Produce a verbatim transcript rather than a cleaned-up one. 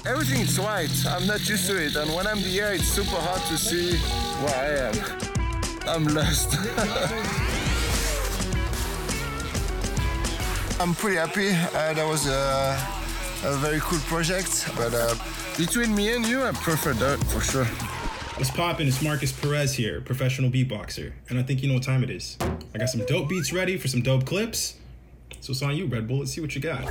Everything is white. I'm not used to it. And when I'm here, it's super hard to see where I am. I'm lost. I'm pretty happy. Uh, that was a, a very cool project. But uh, between me and you, I prefer dirt for sure. What's poppin'? It's Marcus Perez here, professional beatboxer. And I think you know what time it is. I got some dope beats ready for some dope clips. So it's on you, Red Bull. Let's see what you got.